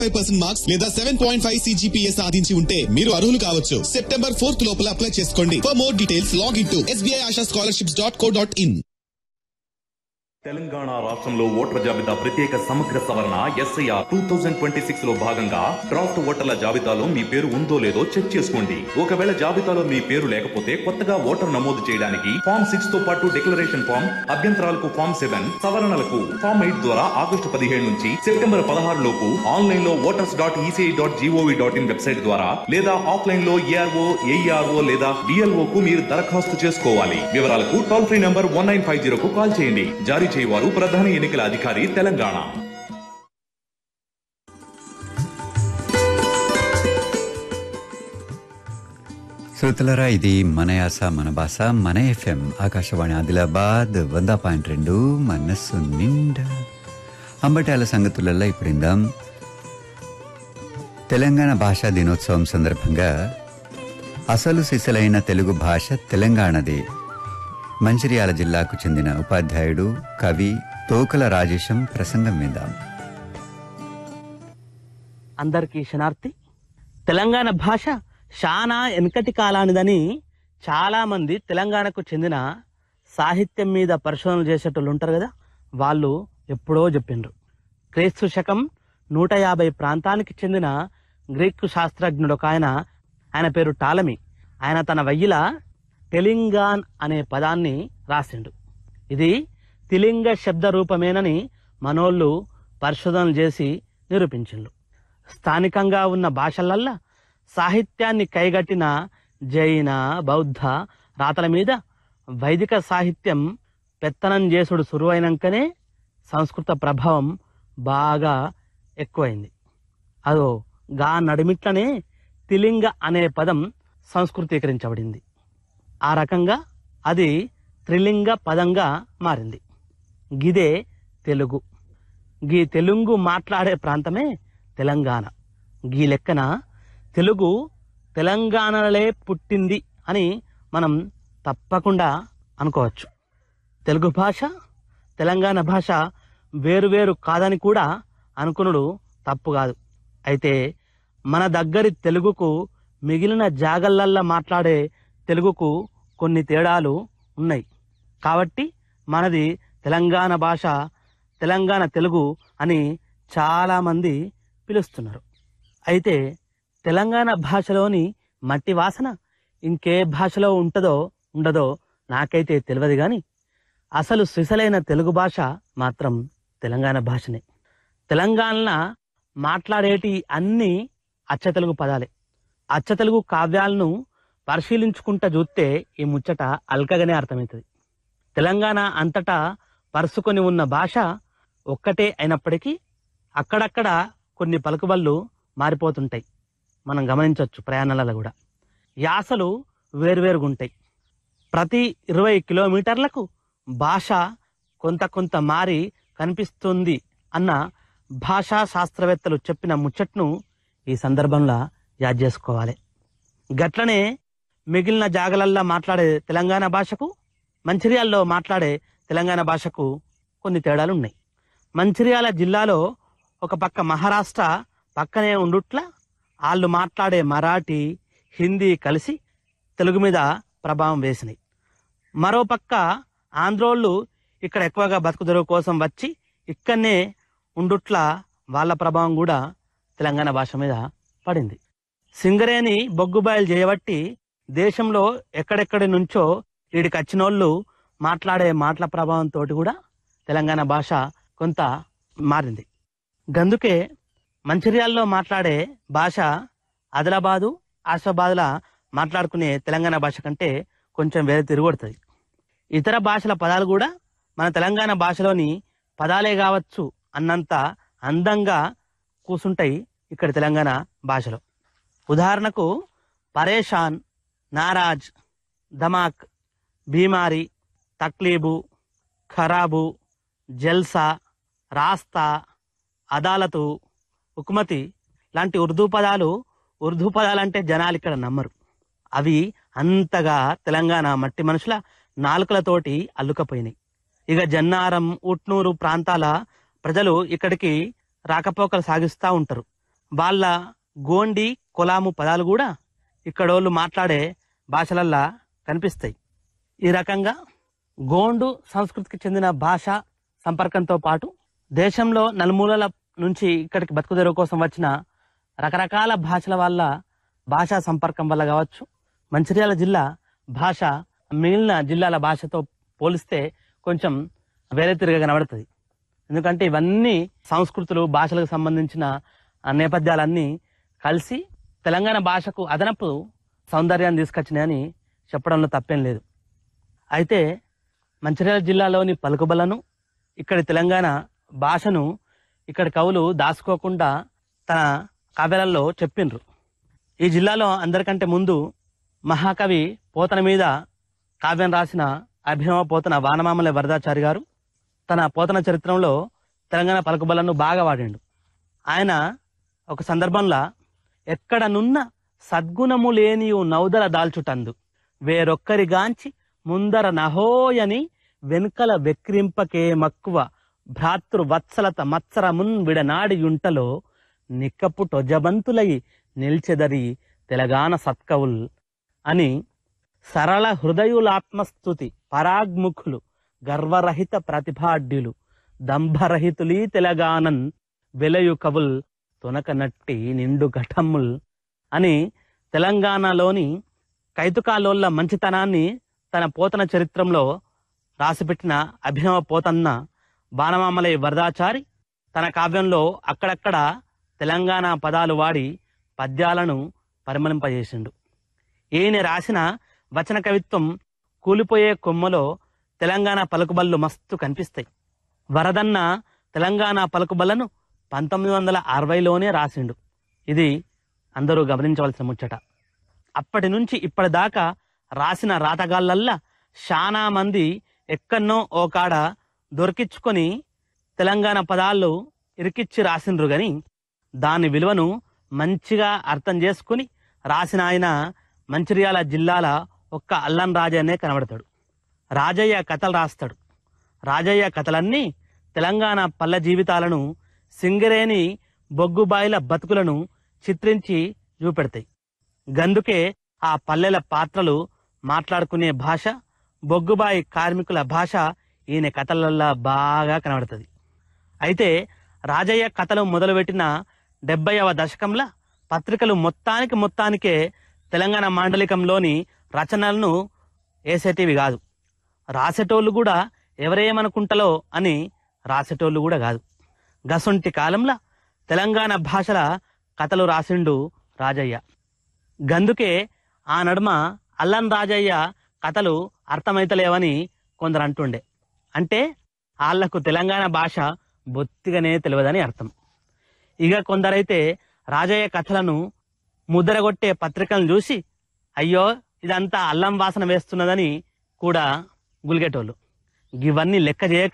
5% marks లేదా 7.5 CGPA సాధించి ఉంటే మీరు అర్హులు కావచ్చు. సెప్టెంబర్ 4th లోపల అప్లై చేసుకోండి. For more details login to sbiashascholarships.co.in. Telangana రాష్ట్రంలో ఓటర్ల జాబితా ప్రత్యేక సమగ్ర సవరణ SIR 2026 లో భాగంగా డ్రాఫ్ట్ ఓటర్ల జాబితాలో మీ పేరు ఉందో లేదో చెక్ చేసుకోండి. ఒకవేళ జాబితాలో మీ పేరు లేకపోతే కొత్తగా ఓటర్ నమోదు చేయడానికి ఫామ్ 6 తో పాటు డిక్లరేషన్ ఫామ్, అభ్యంతరాలకు ఫామ్ 7, సవరణలకు ఫామ్ 8 ద్వారా ఆగస్టు 15 నుంచి సెప్టెంబర్ 16 లోపు ఆన్లైన్ లో voters.eci.gov.in వెబ్సైట్ ద్వారా లేదా ఆఫ్లైన్ లో ARO, AERO లేదా DLO కు మీరు దరఖాస్తు చేసుకోవాలి. వివరాలకు టోల్ ఫ్రీ నంబర్ 1950 కు కాల్ చేయండి. జారీ చేయవారు ప్రధాన ఎన్నికల అధికారి తెలంగాణ. శ్రోతలరా, ఇది మన యాస మన భాష మన FM ఆకాశవాణి ఆదిలాబాద్ 100.2 మనస్సు నిండా. అంబటాల సంగతులలో ఇప్పుడిందాం. తెలంగాణ భాషా దినోత్సవం సందర్భంగా అసలు సిసలైన తెలుగు భాష తెలంగాణదే. మంచిర్యాల జిల్లాకు చెందిన ఉపాధ్యాయుడు, కవి తోకల రాజేశం ప్రసంగం విందాం. అందరికీ శనార్థి. తెలంగాణ భాష శానా వెనకటి కాలానిదని చాలా మంది తెలంగాణకు చెందిన సాహిత్యం మీద పరిశోధనలు చేసేటోళ్ళు ఉంటారు కదా, వాళ్ళు ఎప్పుడో చెప్పిండ్రు. క్రీస్తు శకం 150 ప్రాంతానికి చెందిన గ్రీకు శాస్త్రజ్ఞుడు ఒక ఆయన పేరు టాలమీ. ఆయన తన వయ్యిల టెలింగాన్ అనే పదాన్ని రాసిండు. ఇది తిలింగ శబ్ద రూపమేనని మనోళ్ళు పరిశోధనలు చేసి నిరూపించిండు. స్థానికంగా ఉన్న భాషలల్లా సాహిత్యాన్ని కైగట్టిన జైన, బౌద్ధ రాతల మీద వైదిక సాహిత్యం పెత్తనం చేసుడు సురువైనాకనే సంస్కృత ప్రభావం బాగా ఎక్కువైంది. అదో గా నడిమిట్లనే తిలింగ అనే పదం సంస్కృతీకరించబడింది. ఆ రకంగా అది త్రిలింగ పదంగా మారింది. గిదే తెలుగు. గీ తెలుగు మాట్లాడే ప్రాంతమే తెలంగాణ. గీ లెక్కన తెలుగు తెలంగాణలే పుట్టింది అని మనం తప్పకుండా అనుకోవచ్చు. తెలుగు భాష, తెలంగాణ భాష వేరువేరు కాదని కూడా అనుకునుడు తప్పు కాదు. అయితే మన దగ్గరి తెలుగుకు మిగిలిన జాగల్లల్లా మాట్లాడే తెలుగుకు కొన్ని తేడాలు ఉన్నాయి. కాబట్టి మనది తెలంగాణ భాష, తెలంగాణ తెలుగు అని చాలామంది పిలుస్తున్నారు. అయితే తెలంగాణ భాషలోని మట్టి వాసన ఇంకే భాషలో ఉంటుందో ఉండదో నాకైతే తెలియదు, కానీ అసలు సిసలైన తెలుగు భాష మాత్రం తెలంగాణ భాషనే. తెలంగాణలో మాట్లాడేటి అన్ని అచ్చతెలుగు పదాలే. అచ్చతెలుగు కావ్యాలను పరిశీలించుకుంటా చూస్తే ఈ ముచ్చట అల్కగానే అర్థమవుతుంది. తెలంగాణ అంతటా పరుసుకొని ఉన్న భాష ఒక్కటే అయినప్పటికీ అక్కడక్కడ కొన్ని పలుకుబళ్ళు మారిపోతుంటాయి. మనం గమనించవచ్చు ప్రయాణాలలో కూడా. యాసలు వేరువేరుగుంటాయి. ప్రతి 20 కిలోమీటర్లకు భాష కొంత మారి కనిపిస్తుంది అన్న భాషా శాస్త్రవేత్తలు చెప్పిన ముచ్చట్ను ఈ సందర్భంలో యాద్ చేసుకోవాలి. గట్లనే మిగిలిన జాగలల్లా మాట్లాడే తెలంగాణ భాషకు, మంచిర్యాలలో మాట్లాడే తెలంగాణ భాషకు కొన్ని తేడాలు ఉన్నాయి. మంచిర్యాల జిల్లాలో ఒక పక్క మహారాష్ట్ర పక్కనే ఉండుట్లా వాళ్ళు మాట్లాడే మరాఠీ, హిందీ కలిసి తెలుగు మీద ప్రభావం వేసినాయి. మరోపక్క ఆంధ్రోళ్ళు ఇక్కడ ఎక్కువగా బతుకుదెరువు కోసం వచ్చి ఇక్కడనే ఉండుట్లా వాళ్ళ ప్రభావం కూడా తెలంగాణ భాష మీద పడింది. సింగరేణి బొగ్గుబాయిలు చేయబట్టి దేశంలో ఎక్కడెక్కడి నుంచో వీడికి వచ్చినోళ్ళు మాట్లాడే మాటల ప్రభావంతో కూడా తెలంగాణ భాష కొంత మారింది. గందుకే మంచిర్యాలలో మాట్లాడే భాష ఆదిలాబాదు, ఆసిఫాబాద్లా మాట్లాడుకునే తెలంగాణ భాష కంటే కొంచెం వేరే తిరగొడుతుంది. ఇతర భాషల పదాలు కూడా మన తెలంగాణ భాషలోని పదాలే కావచ్చు అన్నంత అందంగా కూసుంటాయి ఇక్కడ తెలంగాణ భాషలో. ఉదాహరణకు పరేషాన్, నారాజ్, ధమాక్, బీమారి, తక్లీబు, ఖరాబు, జల్సా, రాస్తా, అదాలతు, హుకుమతి లాంటి ఉర్దూ పదాలంటే జనాలు ఇక్కడ నమ్మరు. అవి అంతగా తెలంగాణ మట్టి మనుషుల నాలుకలతోటి అల్లుకపోయినాయి. ఇక జన్నారం, ఉట్నూరు ప్రాంతాల ప్రజలు ఇక్కడికి రాకపోకలు సాగిస్తూ ఉంటారు. వాళ్ళ గోండి కొలాము పదాలు కూడా ఇక్కడోళ్ళు మాట్లాడే భాషలల్లా కనిపిస్తాయి. ఈ రకంగా గోండు సంస్కృతికి చెందిన భాష సంపర్కంతో పాటు దేశంలో నలుమూలల నుంచి ఇక్కడికి బతుకుదెరువు కోసం వచ్చిన రకరకాల భాషల వల్ల భాషా సంపర్కం వల్ల కావచ్చు, మంచిర్యాల జిల్లా భాష మిగిలిన జిల్లాల భాషతో పోలిస్తే కొంచెం వేరే తిరిగా కనబడుతుంది. ఎందుకంటే ఇవన్నీ సంస్కృతులు, భాషలకు సంబంధించిన నేపథ్యాలన్నీ కలిసి తెలంగాణ భాషకు అదనపు సౌందర్యాన్ని తీసుకొచ్చినాయని చెప్పడంలో తప్పేం లేదు. అయితే మంచిర్యాల జిల్లాలోని పలుకుబలను, ఇక్కడి తెలంగాణ భాషను ఇక్కడి కవులు దాచుకోకుండా తన కావ్యాలలో చెప్పిండ్రు. ఈ జిల్లాలో అందరికంటే ముందు మహాకవి పోతన మీద కావ్యం రాసిన అభినవ పోతన వానమామల వరదాచారి గారు తన పోతన చరిత్రంలో తెలంగాణ పలుకుబలను బాగా వాడిండు. ఆయన ఒక సందర్భంలో ఎక్కడనున్న సద్గుణము లేనియు నౌదల దాల్చుటందు వేరొక్కరిగాంచి ముందర నహోయని వెనుకల వెక్రింపకే మక్కువ భ్రాతృవత్సలత మత్సరమున్ విడనాడియుంటలో నిక్కపు టొజబంతులై నిల్చెదరి తెలంగాణ సత్కవుల్ అని సరళ హృదయులాత్మస్తుతి పరాగ్ముఖులు గర్వరహిత ప్రతిభాఢ్యులు దంభరహితులీ తెలంగాణన్ వెలయు కవుల్ తొనకనట్టి నిండు ఘటముల్ అని తెలంగాణలోని కైతుకాలోళ్ళ మంచితనాన్ని తన పోతన చరిత్రంలో రాసిపెట్టిన అభినవ పోతన్న బాణమామలై వరదాచారి తన కావ్యంలో అక్కడక్కడ తెలంగాణ పదాలు వాడి పద్యాలను పరిమళింపజేసిండు. ఈయన రాసిన వచన కవిత్వం కూలిపోయే కొమ్మలో తెలంగాణ పలుకుబళ్ళు మస్తు కనిపిస్తాయి. వరదన్న తెలంగాణ పలుకుబళ్లను 1960లోనే రాసిండు. ఇది అందరూ గమనించవలసిన ముచ్చట. అప్పటి నుంచి ఇప్పటిదాకా రాసిన రాతగాళ్ళల్లా శానా మంది ఎక్కన్నో ఓ కాడ దొరికించుకొని తెలంగాణ పదాలు ఇరికిచ్చి రాసిండ్రు గాని దాని విలువను మంచిగా అర్థం చేసుకుని రాసిన ఆయన మంచిర్యాల జిల్లాల ఒక్క అల్లం రాజయ్యనే కనబడతాడు. రాజయ్య కథలు రాస్తాడు. రాజయ్య కథలన్నీ తెలంగాణ పల్లె జీవితాలను, సింగరేణి బొగ్గుబాయిల బతుకులను చిత్రించి చూపెడతాయి. గందుకే ఆ పల్లెల పాత్రలు మాట్లాడుకునే భాష, బొగ్గుబాయి కార్మికుల భాష ఈయన కథలల్లా బాగా కనబడుతుంది. అయితే రాజయ్య కథలు మొదలుపెట్టిన 70వ దశకంలో పత్రికలు మొత్తానికే తెలంగాణ మాండలికంలోని రచనలను వేసేటివి కాదు. రాసేటోళ్ళు కూడా ఎవరేమనుకుంటలో అని రాసేటోళ్ళు కూడా కాదు. గసొంటి కాలంలో తెలంగాణ భాషల కథలు రాసిండు రాజయ్య. గందుకే ఆ నడుమ అల్లం రాజయ్య కథలు అర్థమైతలేవని కొందరు అంటుండే. అంటే వాళ్లకు తెలంగాణ భాష బొత్తిగానే తెలియదని అర్థం. ఇక కొందరైతే రాజయ్య కథలను ముద్రగొట్టే పత్రికలను చూసి అయ్యో ఇదంతా అల్లం వాసన వేస్తున్నదని కూడా గులిగేటోళ్ళు. ఇవన్నీ లెక్క చేయక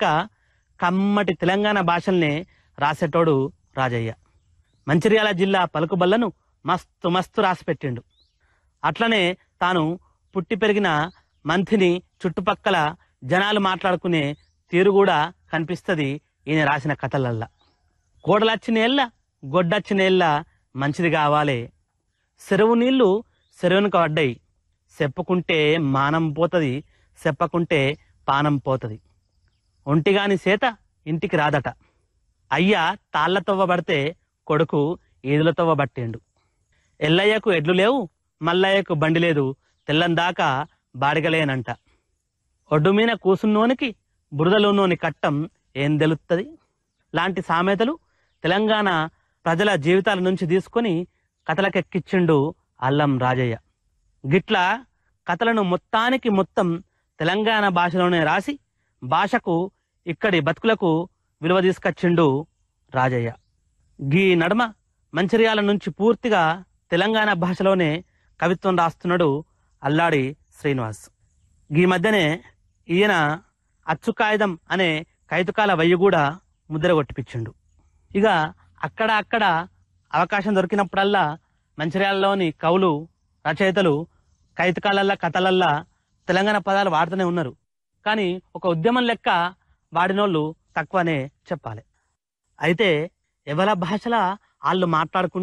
కమ్మటి తెలంగాణ భాషల్నే రాసేటోడు రాజయ్య. మంచిర్యాల జిల్లా పలుకుబళ్లను మస్తు రాసిపెట్టిండు. అట్లనే తాను పుట్టి పెరిగిన మంథిని చుట్టుపక్కల జనాలు మాట్లాడుకునే తీరు కూడా కనిపిస్తుంది ఈయన రాసిన కథలల్లా. కోడలచ్చినేళ్ళ గొడ్డచ్చినేళ్ళ మంచిది కావాలే, చెరువు నీళ్లు చెరువునికి పడ్డాయి, చెప్పుకుంటే మానం పోతది, చెప్పకుంటే పానం పోతది, ఒంటిగాని సేత ఇంటికి రాదట, అయ్య తాళ్లతోవ పడితే కొడుకు ఈదులతోవ బట్టేండు, ఎల్లయ్యకు ఎడ్లు లేవు మల్లయ్యకు బండి లేదు, తెల్లందాకా బాడిగలేనంట, ఒడ్డు మీద కూసున్నోనికి బురదలోనోని కట్టం ఏం తెలుస్తుంది లాంటి సామెతలు తెలంగాణ ప్రజల జీవితాల నుంచి తీసుకొని కథలకెక్కిచ్చిండు అల్లం రాజయ్య. గిట్లా కథలను మొత్తం తెలంగాణ భాషలోనే రాసి భాషకు, ఇక్కడి బతుకులకు విలువ తీసుకొచ్చిండు రాజయ్య. గీ నడుమ మంచిర్యాల నుంచి పూర్తిగా తెలంగాణ భాషలోనే కవిత్వం రాస్తున్నాడు అల్లాడి శ్రీనివాస్. గీ మధ్యనే ఈయన అచ్చుకాయుధం అనే కైతుకాల వయ్యి కూడా ముద్ర కొట్టిపించిండు. ఇక అక్కడ అవకాశం దొరికినప్పుడల్లా మంచిర్యాలలోని కవులు, రచయితలు కైతుకాలల్లా కథలల్లా తెలంగాణ పదాలు వాడుతూనే ఉన్నారు. కానీ ఒక ఉద్యమం లెక్క వాడినోళ్ళు తక్కువనే చెప్పాలి. అయితే ఎవరి భాషల వాళ్ళు మాట్లాడుకుంటే